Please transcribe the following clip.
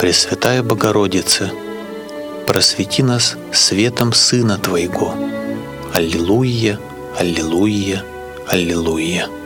Пресвятая Богородица, просвети нас светом Сына Твоего. Аллилуйя, аллилуйя, аллилуйя.